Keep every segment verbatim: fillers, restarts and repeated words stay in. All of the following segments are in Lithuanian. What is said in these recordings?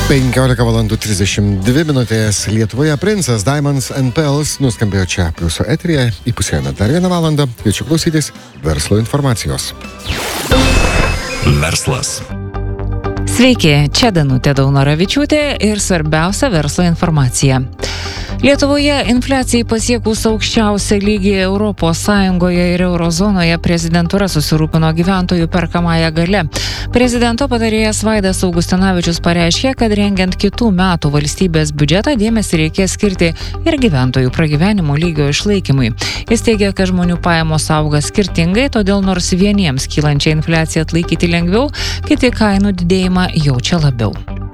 penkiolika valandų trisdešimt dvi minutės Lietuvoje Princess Diamonds and Pearls nuskambėjo čia Pliuso eteryje. Įpusėjome dar vieną valandą. Kviečiu klausytis verslo informacijos. Verslas. Sveiki, čia Danutė Daunoravičiūtė ir svarbiausia verslo informacija. Lietuvoje infliacijai pasiekus aukščiausią lygį Europos Sąjungoje ir Eurozonoje prezidentūra susirūpino gyventojų perkamąją gale. Prezidento patarėjas Vaidas Augustinavičius pareiškė, kad rengiant kitų metų valstybės biudžetą dėmesį reikės skirti ir gyventojų pragyvenimo lygio išlaikymui. Jis teigia, kad žmonių pajamos auga skirtingai, todėl nors vieniems kylančią infliaciją atlaikyti lengviau, kiti kainų didėjimą jaučia labiau.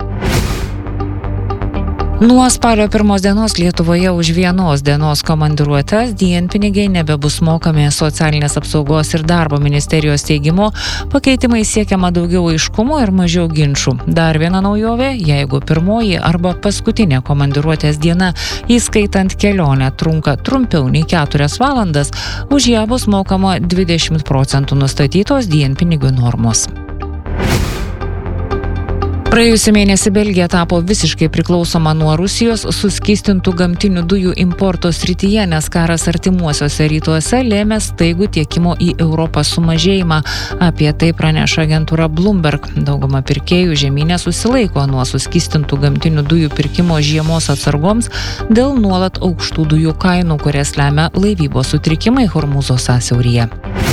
Nuo spalio pirmos dienos Lietuvoje už vienos dienos komandiruotes dienpinigiai nebebus mokami. Socialinės apsaugos ir darbo ministerijos teigimu, pakeitimai siekiama daugiau aiškumo ir mažiau ginčų. Dar viena naujovė, jeigu pirmoji arba paskutinė komandiruotės diena, įskaitant kelionę, trunka trumpiau nei keturias valandas, už ją bus mokama dvidešimt procentų nustatytos dienpinigių normos. Praėjusį mėnesį Belgija tapo visiškai priklausoma nuo Rusijos suskystintų gamtinių dujų importo srityje, nes karas artimuosiuose rytuose lėmė staigų tiekimo į Europą sumažėjimą. Apie tai praneša agentūra Bloomberg. Dauguma pirkėjų žemyne susilaiko nuo suskystintų gamtinių dujų pirkimo žiemos atsargoms dėl nuolat aukštų dujų kainų, kurias lemia laivybos sutrikimai Hormūzo sąsiauryje.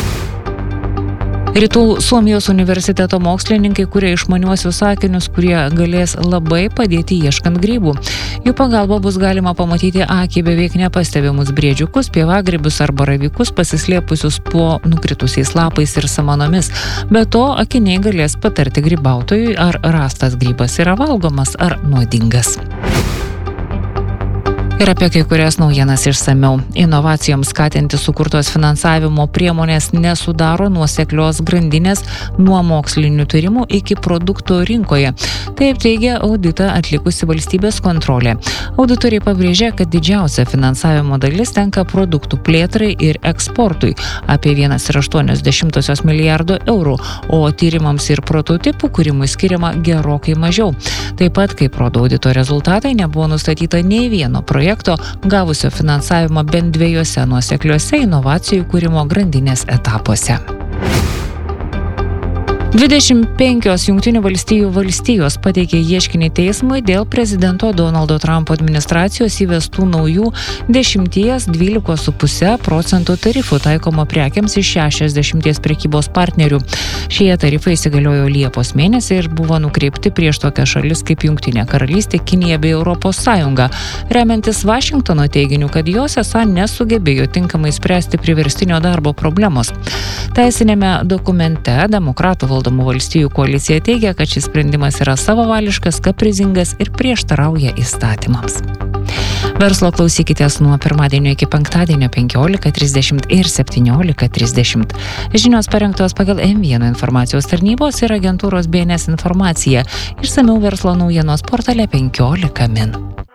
Rytų Suomijos universiteto mokslininkai kuria išmaniuosius akinius, kurie galės labai padėti ieškant grybų. Jų pagalba bus galima pamatyti akį beveik nepastebimus briedžiukus, pievagrybius ar baravykus pasislėpusius po nukritusiais lapais ir samanomis. Be to, akiniai galės patarti grybautojui, ar rastas grybas yra valgomas ar nuodingas. Ir apie kai kurias naujienas išsamiau. Inovacijoms skatinti sukurtos finansavimo priemonės nesudaro nuoseklios grandinės nuo mokslinių tyrimų iki produktų rinkoje. Taip teigia auditą atlikusi valstybės kontrolė. Auditoriai pabrėžė, kad didžiausia finansavimo dalis tenka produktų plėtrai ir eksportui – apie vienas ir aštuonios dešimtosios milijardo eurų, o tyrimams ir prototipų kūrimui skiriama gerokai mažiau. Taip pat, kaip rodo audito rezultatai, nebuvo nustatyta nei vieno projekto gavusio finansavimą bent dviejose nuosekliuose inovacijų kūrimo grandinės etapuose. dvidešimt penkios Jungtinių valstijų valstijos pateikė ieškinį teismui dėl prezidento Donaldo Trumpo administracijos įvestų naujų dešimties dvylikos su puse procentų tarifų taikomo prekiams iš šešiasdešimties prekybos partnerių. Šie tarifai įsigaliojo Liepos mėnesį ir buvo nukreipti prieš tokias šalis kaip Jungtinė karalystė, Kinija bei Europos Sąjunga, remiantis Vašingtono teiginiu, kad jos esą nesugebėjo tinkamai spręsti priverstinio darbo problemos. Teisinėme dokumente demokratų valdomų valstijų koalicija teigia, kad šis sprendimas yra savavališkas, kaprizingas ir prieštarauja įstatymams. Verslo klausykitės nuo pirmadienio iki penktadienio penkiolika trisdešimt ir septyniolika trisdešimt. Žinios parengtos pagal M vienas informacijos tarnybos ir agentūros B N S informacija. Išsamiau verslo naujienos portale penkiolika min.